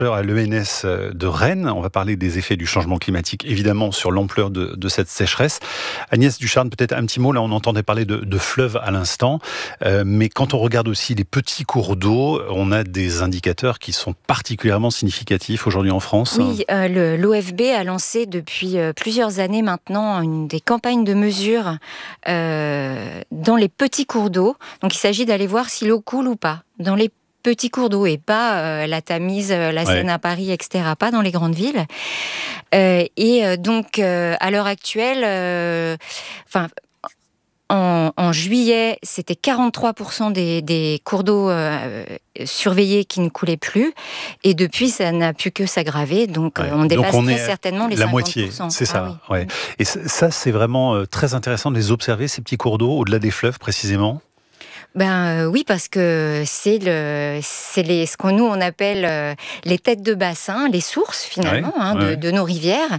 à l'ENS de Rennes. On va parler des effets du changement climatique, évidemment, sur l'ampleur de cette sécheresse. Agnès Ducharne, peut-être un petit mot. Là, on entendait parler de fleuves à l'instant. Mais quand on regarde aussi les petits cours d'eau, on a des indicateurs qui sont particulièrement significatifs aujourd'hui en France. Oui, l'OFB a lancé depuis plusieurs années maintenant des campagnes de mesure dans les petits cours d'eau. Donc, il s'agit d'aller voir si l'eau coule ou pas dans les petits cours d'eau et pas la Tamise, la Seine à Paris, etc., pas dans les grandes villes. Donc, à l'heure actuelle, en juillet, c'était 43% des cours d'eau surveillés qui ne coulaient plus. Et depuis, ça n'a pu que s'aggraver. Donc, on dépasse très certainement les 50%. La moitié, c'est ça. Oui. Ouais. Et ça, c'est vraiment très intéressant de les observer, ces petits cours d'eau, au-delà des fleuves, précisément. Oui, parce que c'est ce qu'on nous on appelle les têtes de bassin, les sources finalement de nos rivières.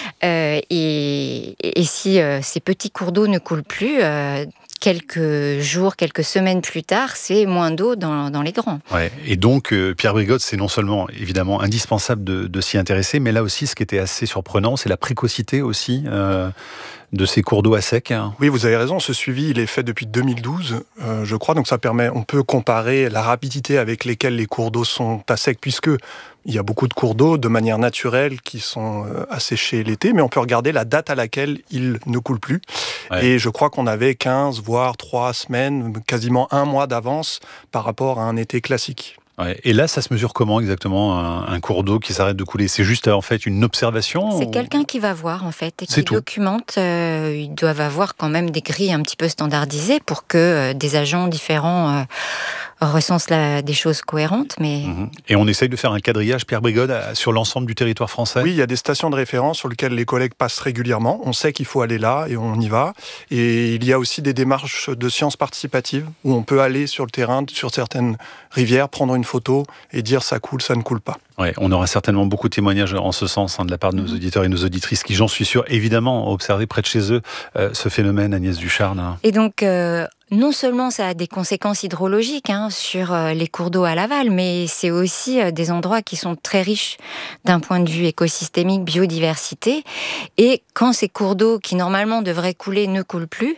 Et si ces petits cours d'eau ne coulent plus, quelques jours, quelques semaines plus tard, c'est moins d'eau dans les grands. Ouais. Et donc, Pierre Brigode, c'est non seulement évidemment indispensable de s'y intéresser, mais là aussi, ce qui était assez surprenant, c'est la précocité aussi de ces cours d'eau à sec. Oui, vous avez raison, ce suivi, il est fait depuis 2012, je crois, donc ça permet, on peut comparer la rapidité avec lesquelles les cours d'eau sont à sec, puisque il y a beaucoup de cours d'eau de manière naturelle qui sont asséchés l'été, mais on peut regarder la date à laquelle ils ne coulent plus. Ouais. Et je crois qu'on avait 15, voire 3 semaines, quasiment un mois d'avance par rapport à un été classique. Ouais. Et là, ça se mesure comment exactement, un cours d'eau qui s'arrête de couler? C'est juste en fait une observation? C'est quelqu'un qui va voir en fait et qui documente. Ils doivent avoir quand même des grilles un petit peu standardisées pour que des agents différents recensent des choses cohérentes. Mais... Et on essaye de faire un quadrillage, Pierre Brigode, sur l'ensemble du territoire français? Oui, il y a des stations de référence sur lesquelles les collègues passent régulièrement. On sait qu'il faut aller là et on y va. Et il y a aussi des démarches de sciences participatives où on peut aller sur le terrain, sur certaines rivières, prendre une photo et dire ça coule, ça ne coule pas. Ouais, on aura certainement beaucoup de témoignages en ce sens de la part de nos auditeurs et nos auditrices qui, j'en suis sûr, évidemment, ont observé près de chez eux ce phénomène, Agnès Ducharne. Et donc, non seulement ça a des conséquences hydrologiques sur les cours d'eau à l'aval, mais c'est aussi des endroits qui sont très riches d'un point de vue écosystémique, biodiversité. Et quand ces cours d'eau qui normalement devraient couler ne coulent plus,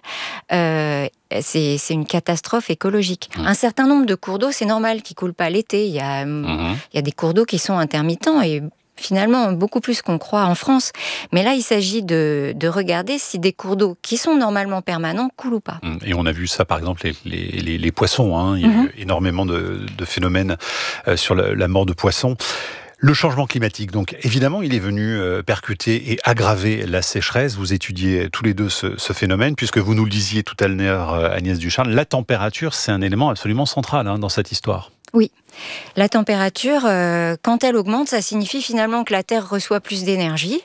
c'est une catastrophe écologique. Un certain nombre de cours d'eau, c'est normal qu'ils ne coulent pas l'été. Il y a des cours d'eau qui sont intermittents et finalement beaucoup plus qu'on croit en France. Mais là, il s'agit de regarder si des cours d'eau qui sont normalement permanents coulent ou pas. Et on a vu ça, par exemple, les poissons. Il y a eu énormément de phénomènes sur la mort de poissons. Le changement climatique, donc évidemment, il est venu percuter et aggraver la sécheresse. Vous étudiez tous les deux ce phénomène, puisque vous nous le disiez tout à l'heure, Agnès Ducharne, la température, c'est un élément absolument central dans cette histoire. Oui. La température, quand elle augmente, ça signifie finalement que la Terre reçoit plus d'énergie.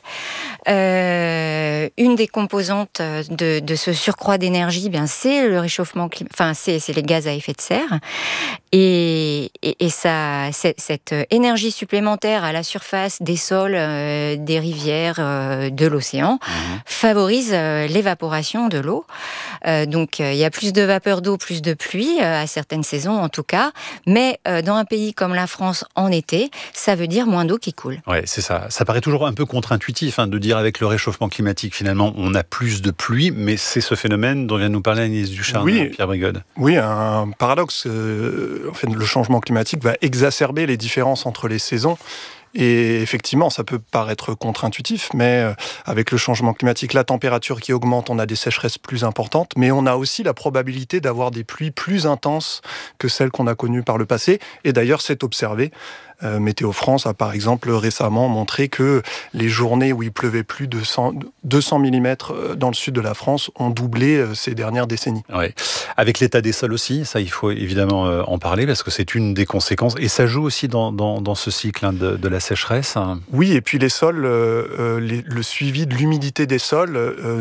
Une des composantes de ce surcroît d'énergie, c'est le réchauffement climatique. Enfin, c'est les gaz à effet de serre. Et cette énergie supplémentaire à la surface des sols, des rivières, de l'océan, favorise l'évaporation de l'eau. Donc, il y a plus de vapeur d'eau, plus de pluie, à certaines saisons en tout cas. Mais dans un pays comme la France en été, ça veut dire moins d'eau qui coule. Ouais, c'est ça. Ça paraît toujours un peu contre-intuitif de dire avec le réchauffement climatique, finalement, on a plus de pluie, mais c'est ce phénomène dont vient de nous parler Agnès Ducharne, Pierre Brigode. Oui, un paradoxe. En fait, le changement climatique va exacerber les différences entre les saisons. Et effectivement, ça peut paraître contre-intuitif, mais avec le changement climatique, la température qui augmente, on a des sécheresses plus importantes, mais on a aussi la probabilité d'avoir des pluies plus intenses que celles qu'on a connues par le passé. Et d'ailleurs, c'est observé. Météo France a par exemple récemment montré que les journées où il pleuvait plus de 200 mm dans le sud de la France ont doublé ces dernières décennies. Ouais. Avec l'état des sols aussi, ça il faut évidemment en parler parce que c'est une des conséquences et ça joue aussi dans ce cycle de la sécheresse. Oui, et puis les sols, le suivi de l'humidité des sols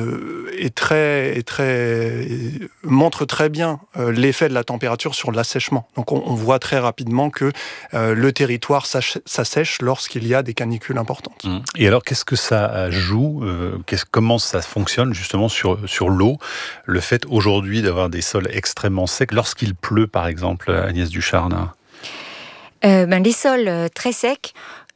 montre très bien l'effet de la température sur l'assèchement. Donc on voit très rapidement que le territoire s'assèche lorsqu'il y a des canicules importantes. Et alors, qu'est-ce que ça joue comment ça fonctionne justement sur l'eau? Le fait aujourd'hui d'avoir des sols extrêmement secs, lorsqu'il pleut par exemple, Agnès Ducharne? Les sols très secs,